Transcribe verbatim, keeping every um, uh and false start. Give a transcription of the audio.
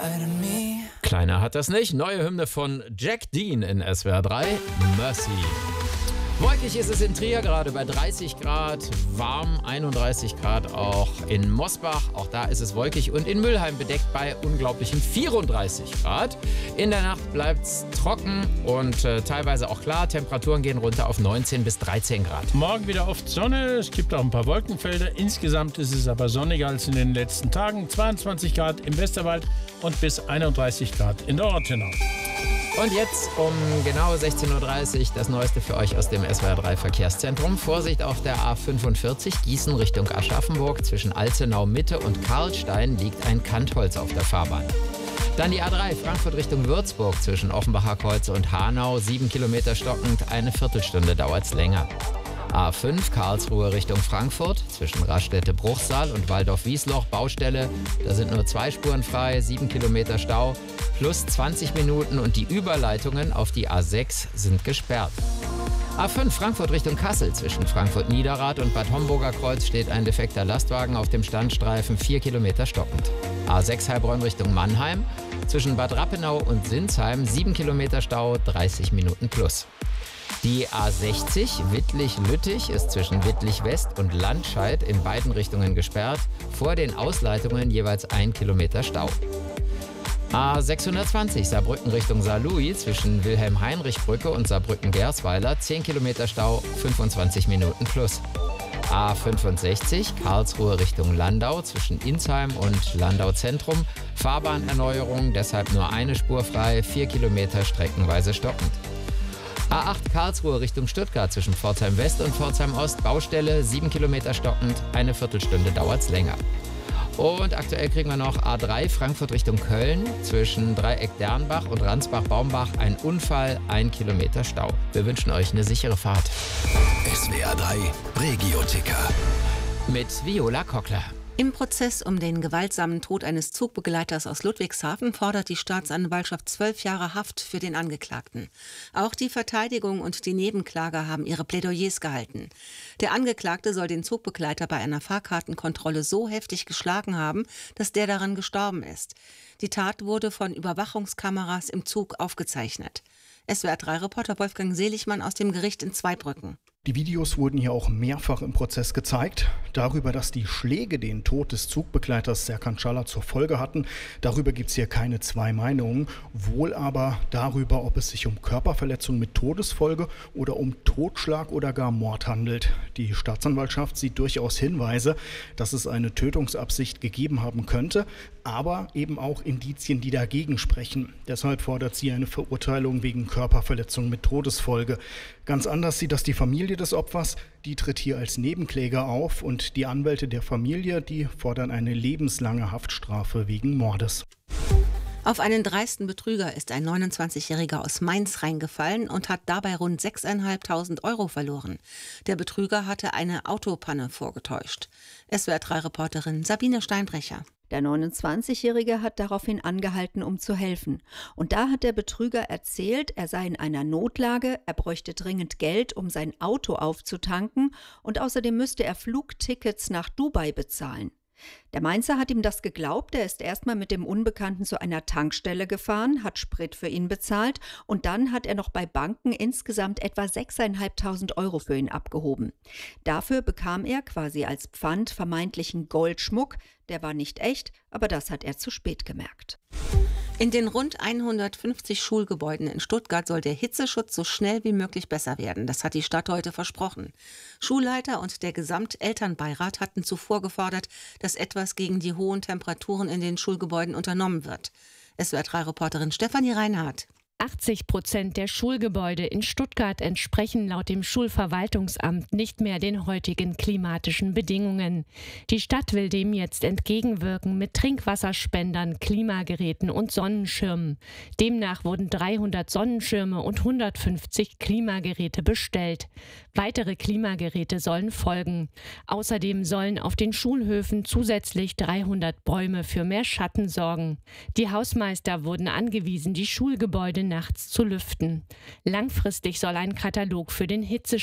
Kleiner hat das nicht. Neue Hymne von Jack Dean in S W R drei, Mercy. Wolkig ist es in Trier, gerade bei dreißig Grad, warm, einunddreißig Grad auch in Mosbach, auch da ist es wolkig und in Mülheim bedeckt bei unglaublichen vierunddreißig Grad. In der Nacht bleibt es trocken und äh, teilweise auch klar, Temperaturen gehen runter auf neunzehn bis dreizehn Grad. Morgen wieder oft Sonne, es gibt auch ein paar Wolkenfelder, insgesamt ist es aber sonniger als in den letzten Tagen, zweiundzwanzig Grad im Westerwald und bis einunddreißig Grad in der Ortenau. Und jetzt um genau sechzehn Uhr dreißig das Neueste für euch aus dem S W R drei Verkehrszentrum. Vorsicht auf der A fünfundvierzig Gießen Richtung Aschaffenburg. Zwischen Alzenau Mitte und Karlstein liegt ein Kantholz auf der Fahrbahn. Dann die A drei Frankfurt Richtung Würzburg zwischen Offenbacher Kreuz und Hanau. Sieben Kilometer stockend, eine Viertelstunde dauert's länger. A fünf Karlsruhe Richtung Frankfurt zwischen Raststätte-Bruchsal und Waldorf-Wiesloch Baustelle. Da sind nur zwei Spuren frei, sieben Kilometer Stau plus zwanzig Minuten und die Überleitungen auf die A sechs sind gesperrt. A fünf Frankfurt Richtung Kassel zwischen Frankfurt-Niederrad und Bad Homburger Kreuz steht ein defekter Lastwagen auf dem Standstreifen, vier Kilometer stockend. A sechs Heilbronn Richtung Mannheim zwischen Bad Rappenau und Sinsheim sieben Kilometer Stau, dreißig Minuten plus. Die A sechzig Wittlich-Lüttich ist zwischen Wittlich-West und Landscheid in beiden Richtungen gesperrt. Vor den Ausleitungen jeweils ein Kilometer Stau. A sechshundertzwanzig Saarbrücken Richtung Saarlouis zwischen Wilhelm-Heinrich-Brücke und Saarbrücken-Gersweiler zehn Kilometer Stau, fünfundzwanzig Minuten plus. A fünfundsechzig Karlsruhe Richtung Landau zwischen Insheim und Landau Zentrum. Fahrbahnerneuerung, deshalb nur eine Spur frei, vier Kilometer streckenweise stockend. A acht Karlsruhe Richtung Stuttgart zwischen Pforzheim West und Pforzheim Ost. Baustelle, sieben Kilometer stockend, eine Viertelstunde dauert's länger. Und aktuell kriegen wir noch A drei Frankfurt Richtung Köln zwischen Dreieck-Dernbach und Ransbach-Baumbach. Ein Unfall, ein Kilometer Stau. Wir wünschen euch eine sichere Fahrt. S W R drei Regio-Ticker. Mit Viola Kockler. Im Prozess um den gewaltsamen Tod eines Zugbegleiters aus Ludwigshafen fordert die Staatsanwaltschaft zwölf Jahre Haft für den Angeklagten. Auch die Verteidigung und die Nebenklager haben ihre Plädoyers gehalten. Der Angeklagte soll den Zugbegleiter bei einer Fahrkartenkontrolle so heftig geschlagen haben, dass der daran gestorben ist. Die Tat wurde von Überwachungskameras im Zug aufgezeichnet. S W R drei Reporter Wolfgang Seligmann aus dem Gericht in Zweibrücken. Die Videos wurden ja auch mehrfach im Prozess gezeigt. Darüber, dass die Schläge den Tod des Zugbegleiters Serkan Schaller zur Folge hatten, darüber gibt es hier keine zwei Meinungen. Wohl aber darüber, ob es sich um Körperverletzung mit Todesfolge oder um Totschlag oder gar Mord handelt. Die Staatsanwaltschaft sieht durchaus Hinweise, dass es eine Tötungsabsicht gegeben haben könnte, aber eben auch Indizien, die dagegen sprechen. Deshalb fordert sie eine Verurteilung wegen Körperverletzung mit Todesfolge. Ganz anders sieht das die Familie des Opfers. Die tritt hier als Nebenkläger auf und die Anwälte der Familie, die fordern eine lebenslange Haftstrafe wegen Mordes. Auf einen dreisten Betrüger ist ein neunundzwanzigjähriger aus Mainz reingefallen und hat dabei rund sechstausendfünfhundert Euro verloren. Der Betrüger hatte eine Autopanne vorgetäuscht. S W R drei Reporterin Sabine Steinbrecher. Der neunundzwanzigjährige hat daraufhin angehalten, um zu helfen. Und da hat der Betrüger erzählt, er sei in einer Notlage, er bräuchte dringend Geld, um sein Auto aufzutanken und außerdem müsste er Flugtickets nach Dubai bezahlen. Der Mainzer hat ihm das geglaubt, er ist erstmal mit dem Unbekannten zu einer Tankstelle gefahren, hat Sprit für ihn bezahlt und dann hat er noch bei Banken insgesamt etwa sechstausendfünfhundert Euro für ihn abgehoben. Dafür bekam er quasi als Pfand vermeintlichen Goldschmuck, der war nicht echt, aber das hat er zu spät gemerkt. In den rund hundertfünfzig Schulgebäuden in Stuttgart soll der Hitzeschutz so schnell wie möglich besser werden. Das hat die Stadt heute versprochen. Schulleiter und der Gesamtelternbeirat hatten zuvor gefordert, dass etwas gegen die hohen Temperaturen in den Schulgebäuden unternommen wird. S W R drei Reporterin Stefanie Reinhardt. achtzig Prozent der Schulgebäude in Stuttgart entsprechen laut dem Schulverwaltungsamt nicht mehr den heutigen klimatischen Bedingungen. Die Stadt will dem jetzt entgegenwirken mit Trinkwasserspendern, Klimageräten und Sonnenschirmen. Demnach wurden dreihundert Sonnenschirme und hundertfünfzig Klimageräte bestellt. Weitere Klimageräte sollen folgen. Außerdem sollen auf den Schulhöfen zusätzlich dreihundert Bäume für mehr Schatten sorgen. Die Hausmeister wurden angewiesen, die Schulgebäude nachts zu lüften. Langfristig soll ein Katalog für den Hitzeschutz